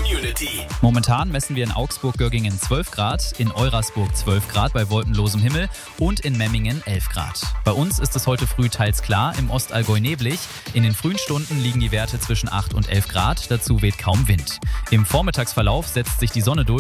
Community. Momentan messen wir in Augsburg-Göggingen 12 Grad, in Eurasburg 12 Grad bei wolkenlosem Himmel und in Memmingen 11 Grad. Bei uns ist es heute früh teils klar, im Ostallgäu neblig. In den frühen Stunden liegen die Werte zwischen 8 und 11 Grad, dazu weht kaum Wind. Im Vormittagsverlauf setzt sich die Sonne durch.